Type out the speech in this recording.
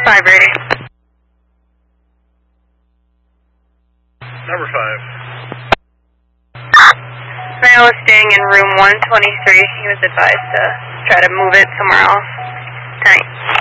5 ready. Number 5. Male was staying in room 123. He was advised to try to move it somewhere else tonight.